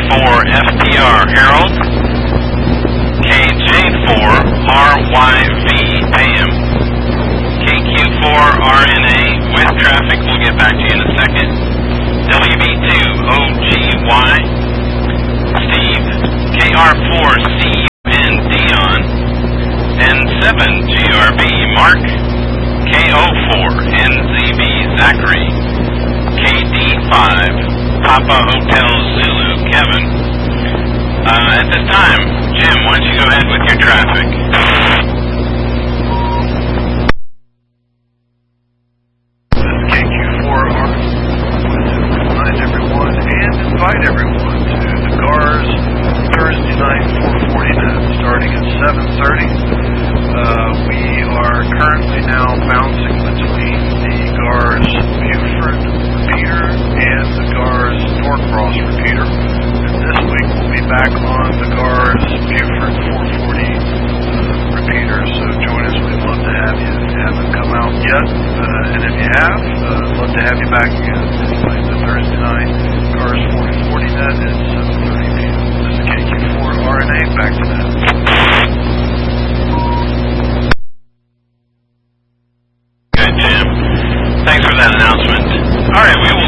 KQ4FTR Herald, KJ4RYV AM, KQ4RNA with traffic, we'll get back to you in a second, WB2OGY, Steve, KR4CUN Dion, N7GRB Mark, KO4NZB Zachary, KD5 Papa Hotel Zulu Kevin. At this time, Jim, why don't you go ahead with your traffic? This is KQ4R. Remind everyone and invite everyone to the GARS Thursday night 440 net starting at 7:30. We are currently now bouncing between the GARS Buford repeater and the GARS Norcross repeater. And this week we'll be back on the GARS Buford 440 repeater. So join us. We'd love to have you. If you haven't come out yet, and if you have, love to have you back again. Anyway, the Thursday night GARS 440 net at 7:30 p.m. This is KQ4 RNA. Back to that. Good, Jim. Thanks for that announcement. All right, we